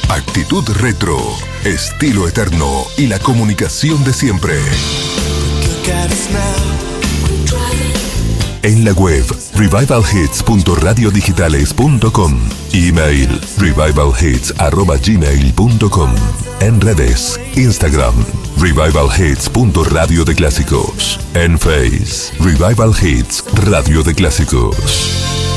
Actitud retro, estilo eterno y la comunicación de siempre. En la web revivalhits.radiodigitales.com. Email revivalhits@gmail.com. En redes Instagram revivalhits.radio de clásicos. En Face Revival Hits Radio de Clásicos.